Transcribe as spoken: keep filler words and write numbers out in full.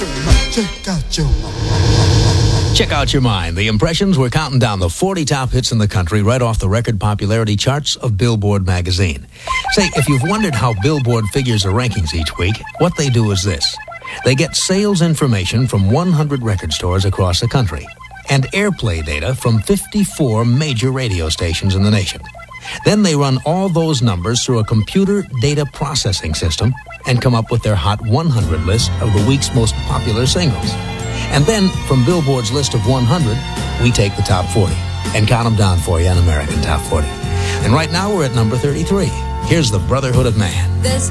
your mind. Check out your mind. Check out your mind. The impressions, we're counting down the forty top hits in the country right off the record popularity charts of Billboard magazine. Say, if you've wondered how Billboard figures the rankings each week, what they do is this. They get sales information from one hundred record stores across the country and airplay data from fifty-four major radio stations in the nation. Then they run all those numbers through a computer data processing system and come up with their Hot one hundred list of the week's most popular singles. And then, from Billboard's list of one hundred, we take the top forty and count them down for you on American Top forty. And right now we're at number thirty-three. Here's the Brotherhood of Man. There's